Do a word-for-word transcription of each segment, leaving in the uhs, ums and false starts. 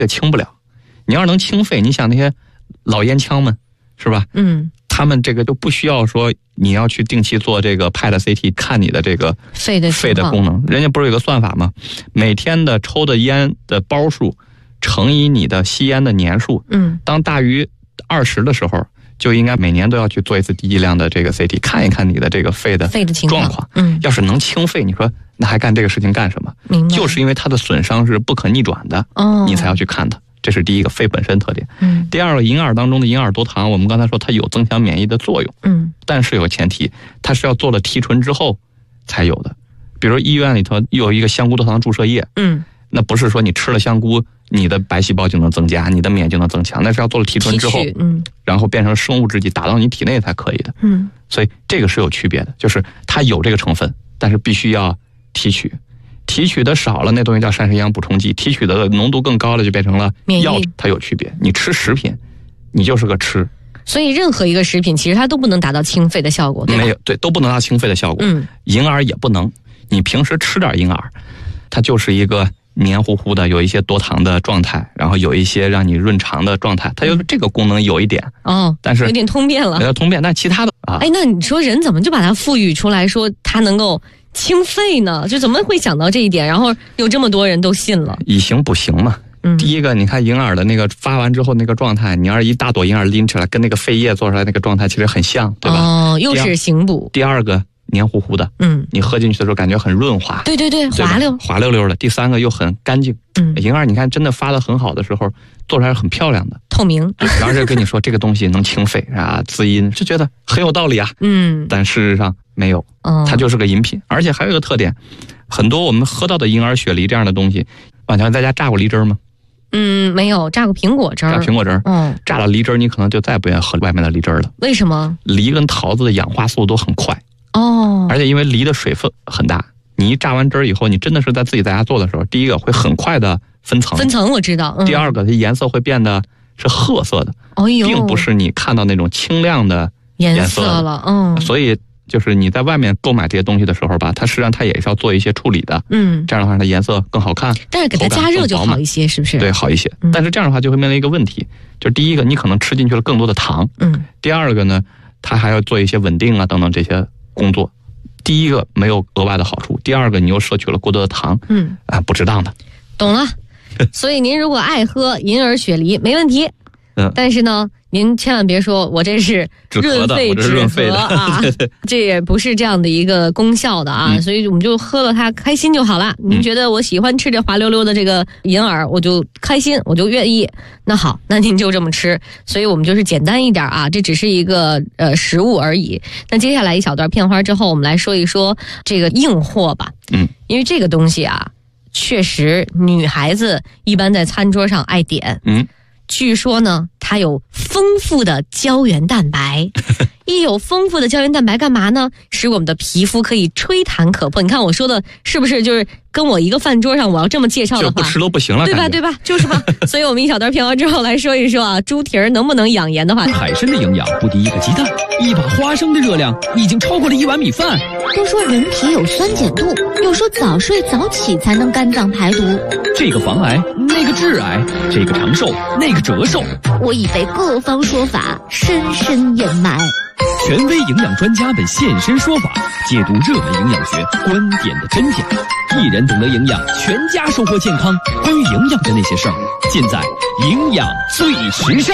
也清不了。你要是能清肺，你想那些老烟枪们，是吧？ 嗯， 他们这个就不需要说你要去定期做这个 P E T C T 看你的这个肺的肺的功能，人家不是有个算法吗？每天的抽的烟的包数乘以你的吸烟的年数， 嗯， 当大于二十的时候，就应该每年都要去做一次低剂量的这个 C T， 看一看你的这个肺的肺的状况。 嗯， 要是能清肺，你说那还干这个事情干什么？ 明白， 就是因为它的损伤是不可逆转的， 哦， 你才要去看它。这是第一个肺本身特点。 嗯， 第二个，银耳当中的银耳多糖，我们刚才说它有增强免疫的作用， 嗯， 但是有个前提，它是要做了提纯之后才有的。比如医院里头有一个香菇多糖注射液， 嗯， 那不是说你吃了香菇，你的白细胞就能增加，你的免疫就能增强，那是要做了提纯之后， 嗯， 然后变成生物制剂打到你体内才可以的。 嗯， 所以这个是有区别的，就是它有这个成分，但是必须要提取。提取的少了，那东西叫膳食营养补充剂；提取的浓度更高了，就变成了药，它有区别。你吃食品，你就是个吃。 所以任何一个食品，其实它都不能达到清肺的效果，对吧？ 没有，对，都不能达到清肺的效果。 嗯， 银耳也不能。你平时吃点银耳，它就是一个黏糊糊的，有一些多糖的状态，然后有一些让你润肠的状态，它有这个功能有一点。 哦， 但是有点通便了。 有点通便，但其他的啊， 哎，那你说人怎么就把它赋予出来，说它能够清肺呢？就怎么会想到这一点？然后有这么多人都信了， 以形补形嘛。嗯，第一个，你看银耳的那个发完之后那个状态，你要是一大朵银耳拎起来，跟那个肺叶做出来那个状态其实很像，对吧？ 哦，又是形补。 第二个，黏糊糊的， 嗯， 你喝进去的时候感觉很润滑， 对对对，滑溜滑溜溜的。第三个又很干净， 嗯， 银耳你看真的发得很好的时候，做出来很漂亮的， 透明。 然后就跟你说这个东西能清肺啊，滋阴，就觉得很有道理啊， 嗯， 但事实上没有，哦，它就是个饮品，而且还有一个特点，很多我们喝到的银耳、雪梨这样的东西，婉乔在家榨过梨汁吗？ 嗯，没有榨过苹果汁儿。 榨苹果汁儿， 嗯， 榨了梨汁儿，你可能就再也不愿意喝外面的梨汁儿了。 为什么？ 梨跟桃子的氧化速度都很快。 哦， 而且因为梨的水分很大，你一榨完汁儿以后，你真的是在自己在家做的时候，第一个会很快的分层， 分层我知道。 嗯、第二个，它颜色会变得是褐色的， 哦呦， 并不是你看到那种清亮的颜色, 颜色了。嗯， 所以就是你在外面购买这些东西的时候吧，它实际上它也是要做一些处理的。 嗯， 这样的话，它颜色更好看， 但是给它加热就好一些，是不是？ 对，好一些。 嗯、 但是这样的话就会面临一个问题，就是第一个，你可能吃进去了更多的糖。 嗯。 第二个呢，它还要做一些稳定啊等等这些工作。第一个没有额外的好处，第二个你又摄取了过多的糖， 嗯啊，不值当的。 懂了。所以您如果爱喝银耳雪梨没问题， 嗯， 但是呢，您千万别说我这是润肺止咳啊，这也不是这样的一个功效的啊，嗯、所以我们就喝了它开心就好了。您觉得我喜欢吃这滑溜溜的这个银耳，我就开心，我就愿意。那好，那您就这么吃。所以我们就是简单一点啊，这只是一个呃食物而已。那接下来一小段片花之后，我们来说一说这个硬货吧。 嗯， 因为这个东西啊，确实女孩子一般在餐桌上爱点。 嗯。 据说呢，它有丰富的胶原蛋白。一有丰富的胶原蛋白干嘛呢？使我们的皮肤可以吹弹可破。你看我说的是不是就是跟我一个饭桌上我要这么介绍的话， 就不吃都不行了， 对吧？对吧？就是吧。所以我们一小段片完之后来说一说啊，猪蹄儿能不能养颜的话， 海参的营养不敌一个鸡蛋，一把花生的热量已经超过了一碗米饭。 都说人体有酸碱度，又说早睡早起才能肝脏排毒。 这个防癌，那个致癌，这个长寿，那个折寿。 我已被各方说法深深掩埋。 权威营养专家们现身说法，解读热门营养学观点的真假。一人懂得营养，全家收获健康。关于营养的那些事儿，尽在营养最时尚。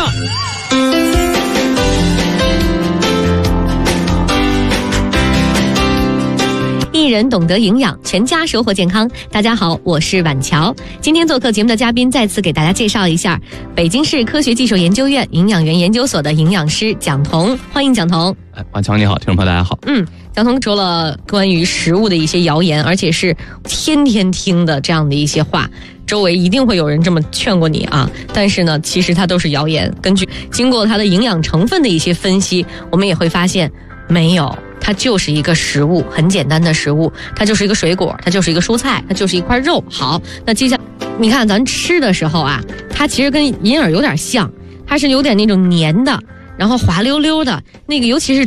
一人懂得营养，全家收获健康。大家好，我是婉乔。今天做客节目的嘉宾，再次给大家介绍一下北京市科学技术研究院营养园研究所的营养师蒋彤，欢迎蒋彤。 哎，婉乔你好，听众朋友大家好。 嗯，蒋彤除了关于食物的一些谣言，而且是天天听的这样的一些话，周围一定会有人这么劝过你啊。但是呢，其实它都是谣言。根据经过它的营养成分的一些分析，我们也会发现没有。它就是一个食物，很简单的食物，它就是一个水果，它就是一个蔬菜，它就是一块肉。好，那接下来你看咱吃的时候啊，它其实跟银耳有点像，它是有点那种黏的，然后滑溜溜的那个，尤其是